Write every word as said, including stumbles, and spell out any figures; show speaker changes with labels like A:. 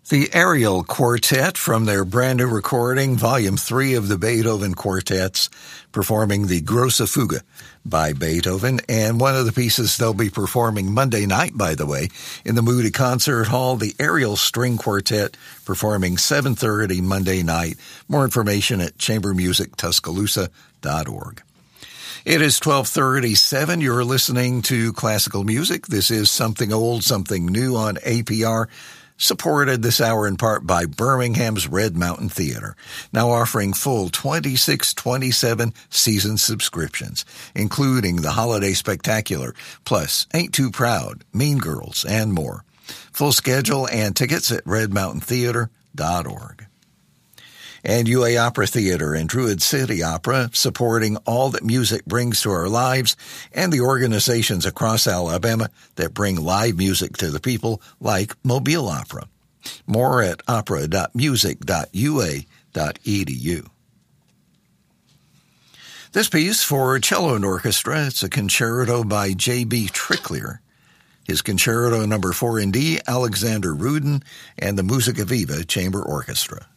A: The Ariel Quartet from their brand new recording, Volume three of the Beethoven Quartets, performing the Grosse Fuge by Beethoven, and one of the pieces they'll be performing Monday night, by the way, in the Moody Concert Hall, the Ariel String Quartet, performing seven thirty Monday night. More information at chamber music tuscaloosa dot org. It is twelve thirty-seven. You're listening to classical music. This is Something Old, Something New on A P R. Supported this hour in part by Birmingham's Red Mountain Theater, now offering full twenty-six twenty-seven season subscriptions, including the Holiday Spectacular, plus Ain't Too Proud, Mean Girls, and more. Full schedule and tickets at red mountain theater dot org. And U A Opera Theater and Druid City Opera, supporting all that music brings to our lives, and the organizations across Alabama that bring live music to the people, like Mobile Opera. More at opera dot music dot u a dot e d u. This piece for cello and orchestra, it's a concerto by J B Tricklier. His Concerto Number four in D, Alexander Rudin, and the Musica Viva Chamber Orchestra.